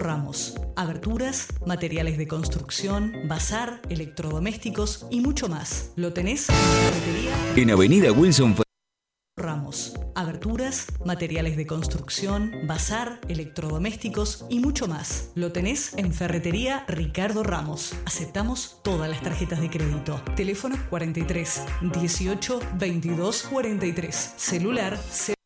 Ramos. Aberturas, materiales de construcción, bazar, electrodomésticos y mucho más. Lo tenés en Ferretería En Avenida Wilson Ramos. Aberturas, materiales de construcción, bazar, electrodomésticos y mucho más. Lo tenés en Ferretería Ricardo Ramos. Aceptamos todas las tarjetas de crédito. Teléfono 43 18 22 43. Celular